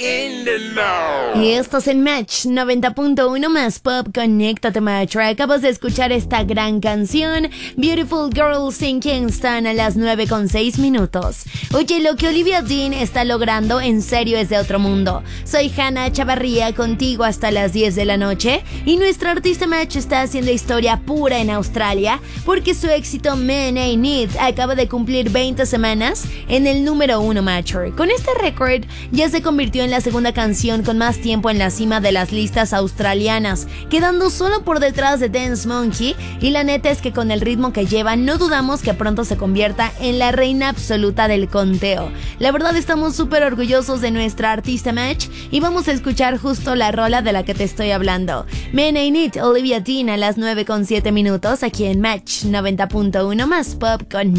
in the know. Y estás en Match 90.1 más Pop. Conéctate, Match. Acabas de escuchar esta gran canción, Beautiful Girls in Kingston, a las 9:06. Oye, lo que Olivia Dean está logrando en serio es de otro mundo. Soy Hannah Chavarría, contigo hasta las 10 de la noche, y nuestro artista Match está haciendo historia pura en Australia porque su éxito Men Ain't It acaba de cumplir 20 semanas en el número 1 Match. Con este récord ya se convirtió en la segunda canción con más tiempo en la cima de las listas australianas, quedando solo por detrás de Dance Monkey, y la neta es que con el ritmo que lleva no dudamos que pronto se convierta en la reina absoluta del conteo. La verdad estamos súper orgullosos de nuestra artista Match y vamos a escuchar justo la rola de la que te estoy hablando. Men Ain't It, Olivia Dean, a las 9:07 aquí en Match 90.1 más Pop. Con